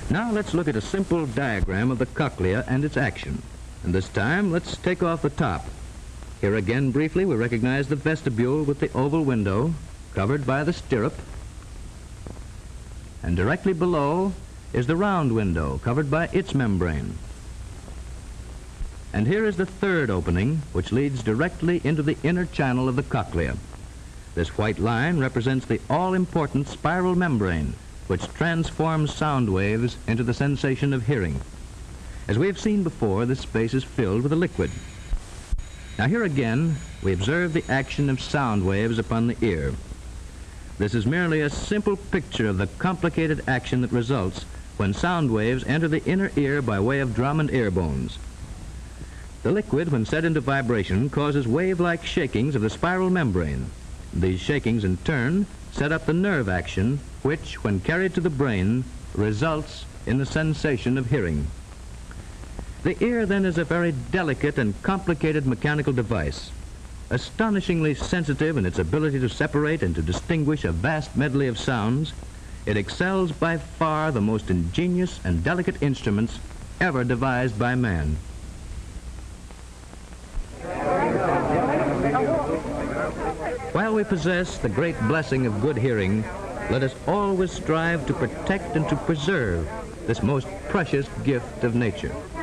Now let's look at a simple diagram of the cochlea and its action. And this time, let's take off the top. Here again, briefly, we recognize the vestibule with the oval window covered by the stirrup. And directly below is the round window covered by its membrane. And here is the third opening, which leads directly into the inner channel of the cochlea. This white line represents the all-important spiral membrane, which transforms sound waves into the sensation of hearing. As we have seen before, this space is filled with a liquid. Now here again, we observe the action of sound waves upon the ear. This is merely a simple picture of the complicated action that results when sound waves enter the inner ear by way of drum and ear bones. The liquid, when set into vibration, causes wave-like shakings of the spiral membrane. These shakings, in turn, set up the nerve action, which, when carried to the brain, results in the sensation of hearing. The ear, then, is a very delicate and complicated mechanical device, astonishingly sensitive in its ability to separate and to distinguish a vast medley of sounds. It excels by far the most ingenious and delicate instruments ever devised by man. While we possess the great blessing of good hearing, let us always strive to protect and to preserve this most precious gift of nature.